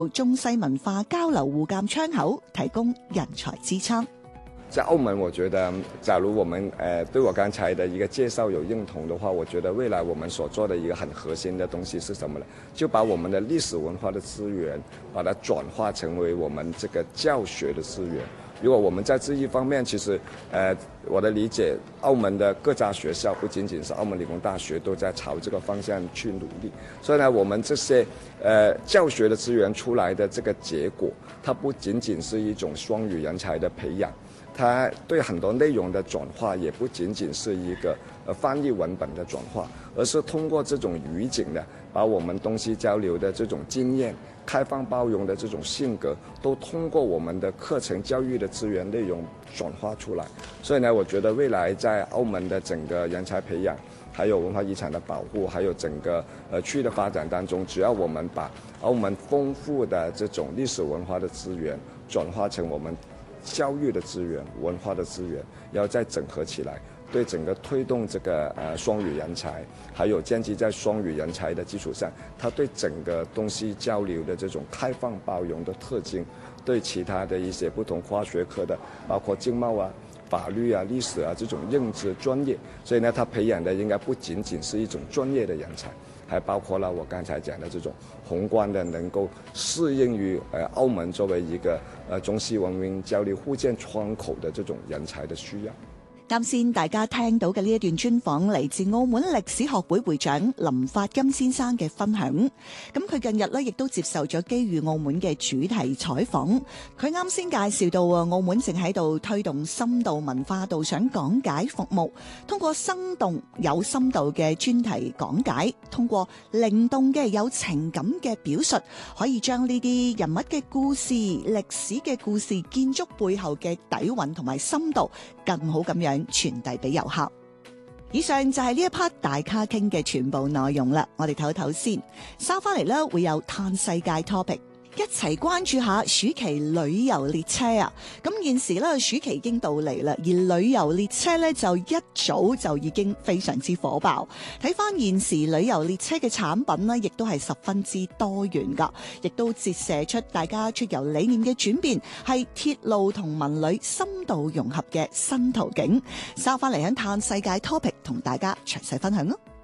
中西文化交流互鑒窗口，提供人才支撐。 在澳門，我覺得，假如我們對我剛才的一個介紹有認同的話，我覺得未來我們所做的一個很核心的東西是什麼呢？就把我們的歷史文化的資源，把它轉化成為我們這個教學的資源。如果我們在這一方面，其實我的理解，澳門的各家學校不僅僅是澳門理工大學，都在朝這個方向去努力。所以呢，我們這些教學的資源出來的這個結果，它不僅僅是一種雙語人才的培養。它對很多內容的轉化，也不僅僅是一個翻譯文本的轉化，而是通過這種語境呢，把我們東西交流的這種經驗、開放包容的這種性格，都通過我們的課程教育的資源內容轉化出來。所以呢，我覺得未來在澳門的整個人才培養，還有文化遺產的保護，還有整個區域的發展當中，只要我們把澳門豐富的這種歷史文化的資源轉化成我們教育的資源、文化的資源，要再整合起來，對整個推動這個雙語人才，還有建基在雙語人才的基礎上，它對整個東西交流的這種開放包容的特徵，對其他的一些不同跨學科的，包括經貿啊、法律啊、歷史啊這種認知專業，所以呢，它培養的應該不僅僅是一種專業的人才，還包括了我剛才講的這種宏觀的，能夠適應於澳門作為一個中西文明交流互鑑窗口的這種人才的需要。 啱先大家聽到嘅呢一段專訪嚟自澳門歷史學會會長林發金先生嘅分享。咁佢近日咧亦都接受咗機遇澳門嘅主題採訪。佢啱先介紹到澳門正喺度推動深度文化導賞講解服務，通過生動有深度嘅專題講解，通過靈動嘅有情感嘅表述，可以將呢啲人物嘅故事、歷史嘅故事、建築背後嘅底蘊同埋深度，更好咁樣傳遞俾遊客。以上就係呢一 part 大咖傾嘅全部內容啦，我哋唞一唞先，收翻嚟咧會有嘆世界 topic。一齊關注下暑期旅遊列車啊！咁現時咧暑期已經到嚟啦，而旅遊列車咧就一早就已經非常之火爆。睇翻現時旅遊列車嘅產品呢，亦都係十分之多元噶，亦都折射出大家出遊理念嘅轉變，係鐵路同文旅深度融合嘅新途徑。收翻嚟喺嘆世界 topic 同大家詳細分享咯。